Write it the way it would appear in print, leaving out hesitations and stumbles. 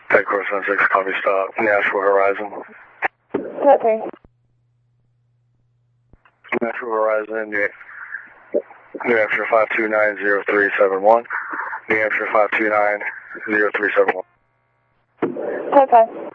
Headquarters 16, copy stop, Nashville Horizon. Okay. Nashville Horizon, New Hampshire 5290371. New Hampshire 5290371. Okay.